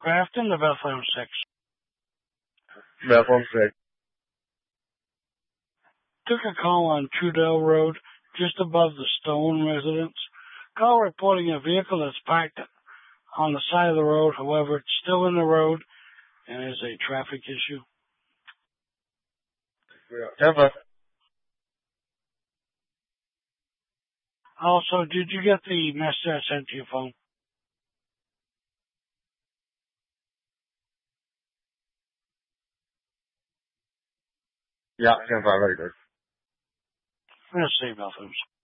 Grafton to Bethlehem 6. Bethlehem 6. Took a call on Trudell Road, just above the Stone residence. Call reporting a vehicle that's parked on the side of the road. However, it's still in the road and is a traffic issue. Tampa. Also, did you get the message I sent to your phone? Yeah, 10-5 right there. Let's see, Bethlehem.